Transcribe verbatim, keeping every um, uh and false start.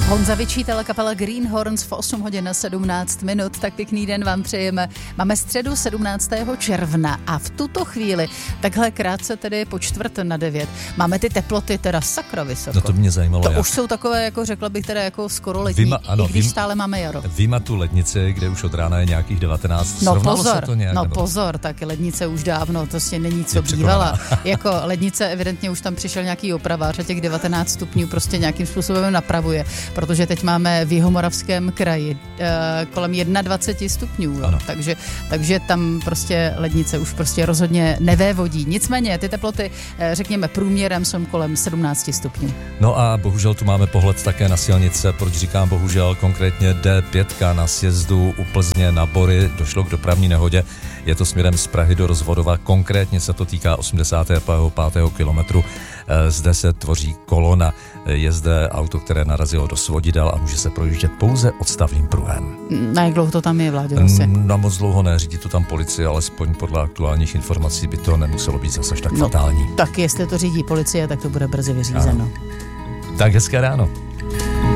Honza vyčítal, kapela Greenhorns v osm hodin na sedmnáct minut, tak pěkný den vám přejeme. Máme středu sedmnáctého června a v tuto chvíli, takhle krátce tedy po čtvrt na devět, máme ty teploty teda sakra vysoko. No to mě zajímalo. To jak. už jsou takové, jako řekla bych teda jako skoro letní, Vyma, ano, i když vím, stále máme jaro. Vyma tu lednici, kde už od rána je nějakých devatenáct. No Srovnalo pozor, se to nějak, no nebo? pozor, tak lednice už dávno, to si není co Je bývala. Jako lednice evidentně už tam přišel nějaký opravář a těch devatenáct stupňů prostě nějakým způsobem napravuje, protože teď máme v Jihomoravském kraji e, kolem dvacet jedna stupňů, jo. takže, takže tam prostě lednice už prostě rozhodně nevévodí. Nicméně ty teploty, e, řekněme průměrem, jsou kolem sedmnáct stupňů. No a bohužel tu máme pohled také na silnice, proč říkám bohužel, konkrétně D pět na sjezdu u Plzně na Bory, došlo k dopravní nehodě, je to směrem z Prahy do Rozvodova, konkrétně se to týká osmdesátého pátého kilometru, e, zde se tvoří kolona, je zde auto, které narazilo do svodidel a může se projíždět pouze odstavným pruhem. Na jak dlouho to tam je, Vláďo, asi? Na moc dlouho ne, řídí to tam policie, alespoň podle aktuálních informací by to nemuselo být zase tak no, fatální. Tak jestli to řídí policie, tak to bude brzy vyřízeno. Ano. Tak hezké ráno.